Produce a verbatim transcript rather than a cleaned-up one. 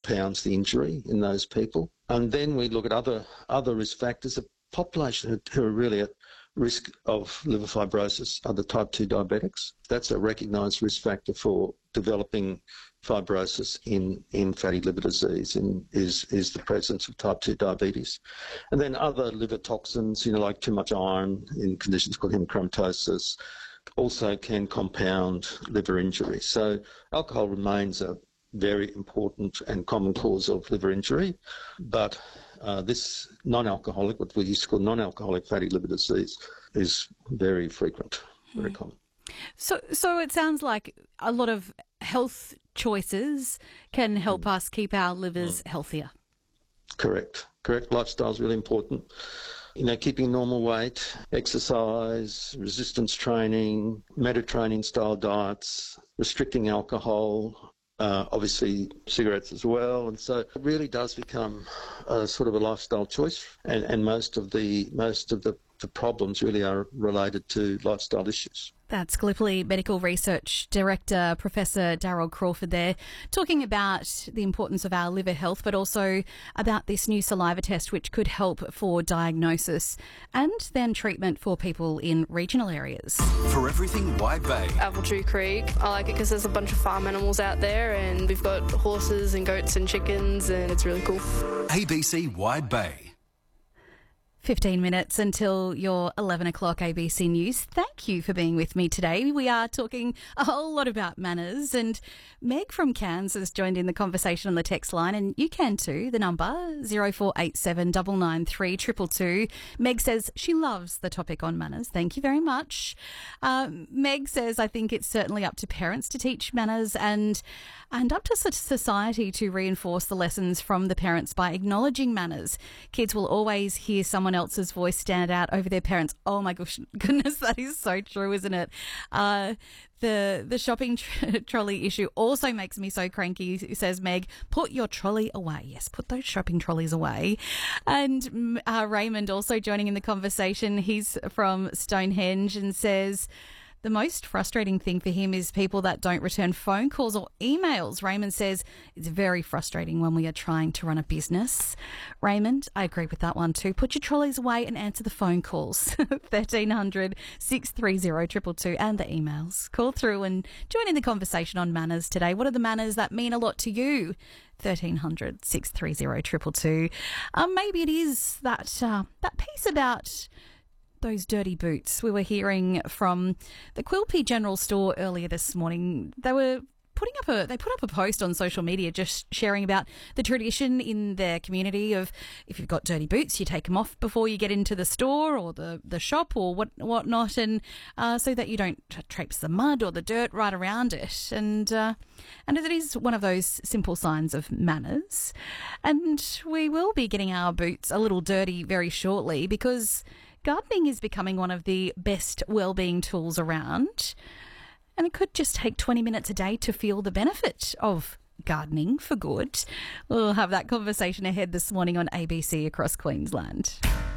compounds the injury in those people. And then we look at other other risk factors. The population who, who are really at risk of liver fibrosis are the type two diabetics. That's a recognised risk factor for developing fibrosis in, in fatty liver disease, in, is, is the presence of type two diabetes. And then other liver toxins, you know, like too much iron in conditions called hemochromatosis, also can compound liver injury. So alcohol remains a very important and common cause of liver injury, but uh, this non-alcoholic, what we used to call non-alcoholic fatty liver disease, is very frequent, very mm. common. So, so it sounds like a lot of health choices can help mm. us keep our livers mm. healthier. Correct. Correct. Lifestyle is really important. You know, keeping normal weight, exercise, resistance training, Mediterranean style diets, restricting alcohol, uh, obviously cigarettes as well. And so it really does become a sort of a lifestyle choice. And, and most of the most of the, the problems really are related to lifestyle issues. That's Gallipoli Medical Research Director, Professor Daryl Crawford there, talking about the importance of our liver health, but also about this new saliva test which could help for diagnosis and then treatment for people in regional areas. For everything Wide Bay. Appletree Creek. I like it because there's a bunch of farm animals out there and we've got horses and goats and chickens and it's really cool. A B C Wide Bay. fifteen minutes until your eleven o'clock A B C News. Thank you for being with me today. We are talking a whole lot about manners, and Meg from Cairns has joined in the conversation on the text line, and you can too. The number zero four eight seven nine nine three two two two. Meg says she loves the topic on manners. Thank you very much. Um, Meg says, I think it's certainly up to parents to teach manners and and up to society to reinforce the lessons from the parents by acknowledging manners. Kids will always hear someone else's voice stand out over their parents. Oh my gosh, goodness, that is so true, isn't it? Uh, the the shopping tr- trolley issue also makes me so cranky, says Meg. Put your trolley away. Yes, put those shopping trolleys away. And uh, Raymond also joining in the conversation. He's from Stonehenge and says, the most frustrating thing for him is people that don't return phone calls or emails. Raymond says it's very frustrating when we are trying to run a business. Raymond, I agree with that one too. Put your trolleys away and answer the phone calls. thirteen hundred, six three zero, two two two and the emails. Call through and join in the conversation on manners today. What are the manners that mean a lot to you? thirteen hundred, six three zero, two two two. Um, maybe it is that, uh, that piece about those dirty boots. We were hearing from the Quilpie General Store earlier this morning. They were putting up a, they put up a post on social media just sharing about the tradition in their community of if you've got dirty boots, you take them off before you get into the store or the, the shop or what whatnot, and uh, so that you don't traipse the mud or the dirt right around it. And uh, and it is one of those simple signs of manners. And we will be getting our boots a little dirty very shortly because gardening is becoming one of the best well-being tools around, and it could just take twenty minutes a day to feel the benefit of gardening for good. We'll have that conversation ahead this morning on A B C Across Queensland.